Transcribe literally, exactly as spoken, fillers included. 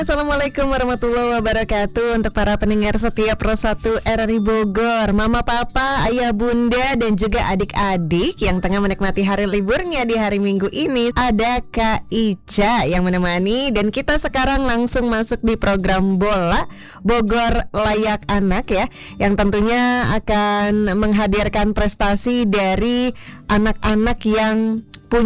Assalamualaikum warahmatullahi wabarakatuh. Untuk para pendengar setia Pro satu R R I Bogor, Mama, Papa, Ayah, Bunda, dan juga adik-adik yang tengah menikmati hari liburnya di hari Minggu ini, ada Kak Ica yang menemani. Dan kita sekarang langsung masuk di program Bola Bogor Layak Anak ya, yang tentunya akan menghadirkan prestasi dari anak-anak yang